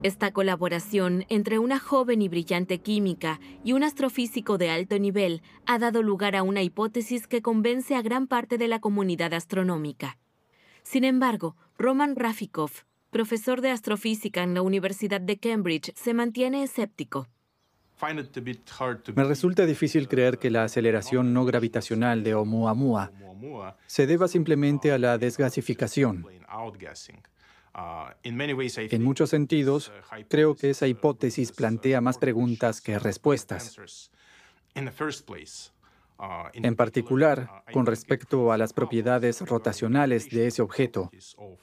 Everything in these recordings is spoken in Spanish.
Esta colaboración entre una joven y brillante química y un astrofísico de alto nivel ha dado lugar a una hipótesis que convence a gran parte de la comunidad astronómica. Sin embargo, Roman Rafikov, profesor de astrofísica en la Universidad de Cambridge, se mantiene escéptico. Me resulta difícil creer que la aceleración no gravitacional de Oumuamua se deba simplemente a la desgasificación. En muchos sentidos, creo que esa hipótesis plantea más preguntas que respuestas. En particular, con respecto a las propiedades rotacionales de ese objeto,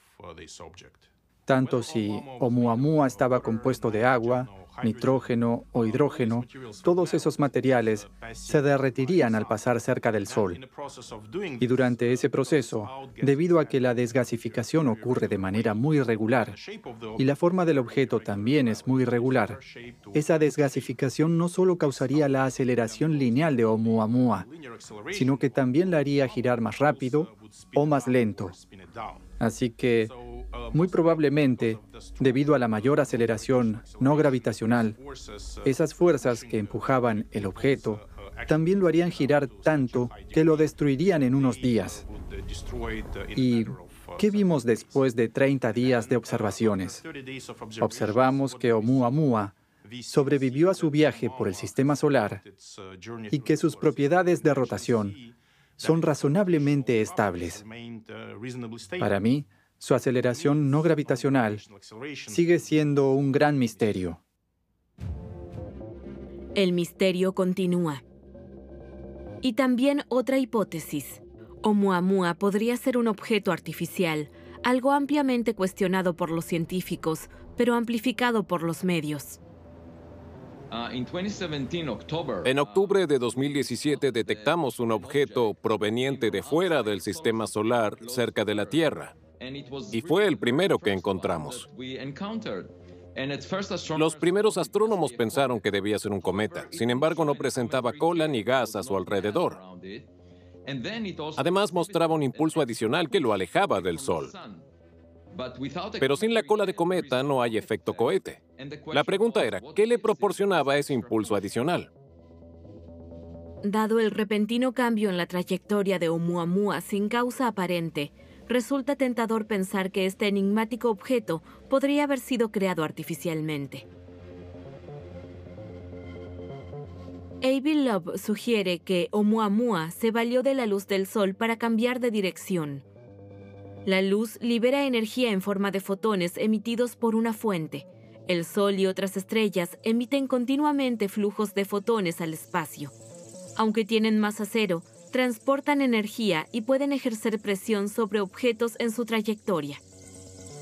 tanto si Oumuamua estaba compuesto de agua, nitrógeno o hidrógeno, todos esos materiales se derretirían al pasar cerca del Sol. Y durante ese proceso, debido a que la desgasificación ocurre de manera muy irregular y la forma del objeto también es muy irregular, esa desgasificación no solo causaría la aceleración lineal de Oumuamua, sino que también la haría girar más rápido o más lento. Así que, muy probablemente, debido a la mayor aceleración no gravitacional, esas fuerzas que empujaban el objeto también lo harían girar tanto que lo destruirían en unos días. ¿Y qué vimos después de 30 días de observaciones? Observamos que Oumuamua sobrevivió a su viaje por el sistema solar y que sus propiedades de rotación son razonablemente estables. Para mí, su aceleración no gravitacional sigue siendo un gran misterio. El misterio continúa. Y también otra hipótesis. Oumuamua podría ser un objeto artificial, algo ampliamente cuestionado por los científicos, pero amplificado por los medios. En octubre de 2017 detectamos un objeto proveniente de fuera del sistema solar cerca de la Tierra. Y fue el primero que encontramos. Los primeros astrónomos pensaron que debía ser un cometa. Sin embargo, no presentaba cola ni gas a su alrededor. Además, mostraba un impulso adicional que lo alejaba del Sol. Pero sin la cola de cometa no hay efecto cohete. La pregunta era, ¿qué le proporcionaba ese impulso adicional? Dado el repentino cambio en la trayectoria de Oumuamua sin causa aparente, resulta tentador pensar que este enigmático objeto podría haber sido creado artificialmente. Avi Loeb sugiere que Oumuamua se valió de la luz del Sol para cambiar de dirección. La luz libera energía en forma de fotones emitidos por una fuente. El Sol y otras estrellas emiten continuamente flujos de fotones al espacio. Aunque tienen masa cero, transportan energía y pueden ejercer presión sobre objetos en su trayectoria.